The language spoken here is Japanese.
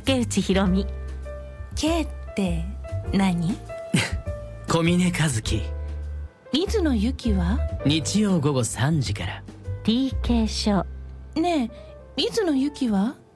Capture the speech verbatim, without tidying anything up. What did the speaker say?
竹内ひろみ。 K って何？ 小峰和樹。 水野ゆきは？ 日曜午後さんじから。 ティーケー ショー。 ねえ、水野ゆきは？